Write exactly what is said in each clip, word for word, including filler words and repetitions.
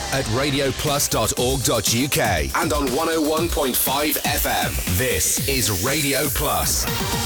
at radio plus dot org dot u k and on one oh one point five F M. This is Radio Plus.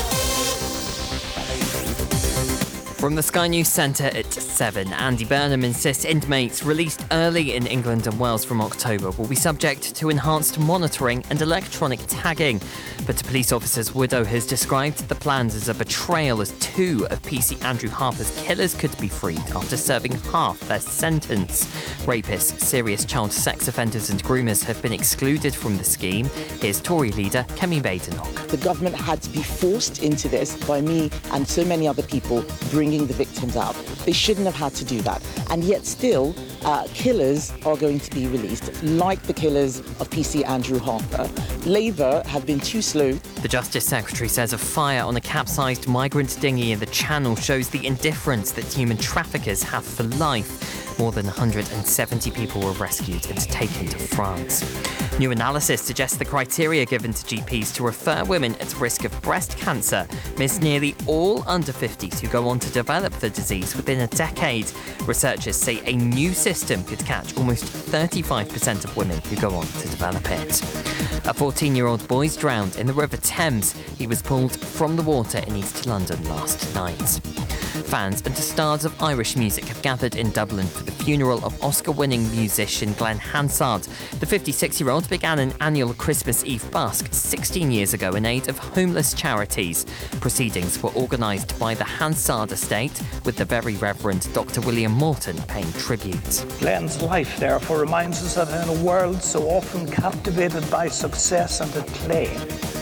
From the Sky News Centre at seven, Andy Burnham insists inmates released early in England and Wales from October will be subject to enhanced monitoring and electronic tagging. But a police officer's widow has described the plans as a betrayal, as two of P C Andrew Harper's killers could be freed after serving half their sentence. Rapists, serious child sex offenders and groomers have been excluded from the scheme. Here's Tory leader Kemi Badenoch. The government had to be forced into this by me and so many other people bringing the victims out. They shouldn't have had to do that. And yet still, uh, killers are going to be released, like the killers of P C Andrew Harper. Labour have been too slow. The Justice Secretary says a fire on a capsized migrant dinghy in the Channel shows the indifference that human traffickers have for life. More than one hundred seventy people were rescued and taken to France. New analysis suggests the criteria given to G Ps to refer women at risk of breast cancer miss nearly all under fifties who go on to develop the disease within a decade. Researchers say a new system could catch almost thirty-five percent of women who go on to develop it. A fourteen-year-old boy's drowned in the River Thames. He was pulled from the water in East London last night. Fans and stars of Irish music have gathered in Dublin for the funeral of Oscar-winning musician Glenn Hansard. The fifty-six-year-old began an annual Christmas Eve busk sixteen years ago in aid of homeless charities. Proceedings were organised by the Hansard estate, with the Very Reverend Doctor William Morton paying tribute. Glenn's life, therefore, reminds us that in a world so often captivated by success and acclaim,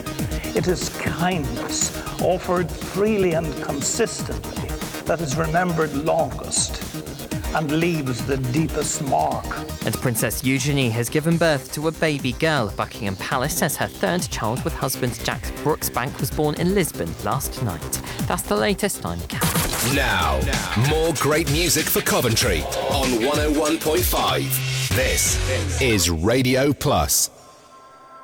it is kindness offered freely and consistently that is remembered longest and leaves the deepest mark. And Princess Eugenie has given birth to a baby girl. Buckingham Palace says her third child with husband Jack Brooksbank was born in Lisbon last night. That's the latest. I'm Kat. Now, more great music for Coventry on one oh one point five. This is Radio Plus.